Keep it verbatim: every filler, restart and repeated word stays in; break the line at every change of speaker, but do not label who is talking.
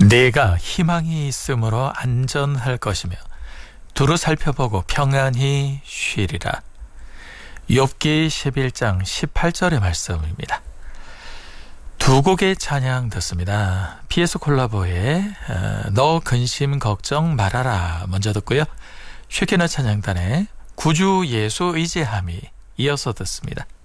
내가 희망이 있으므로 안전할 것이며 두루 살펴보고 평안히 쉬리라. 욥기 십일 장 십팔 절의 말씀입니다. 두 곡의 찬양 듣습니다. 피에스 콜라보의 너 근심 걱정 말아라 먼저 듣고요. 쉐키나 찬양단의 구주 예수 의지함이 이어서 듣습니다.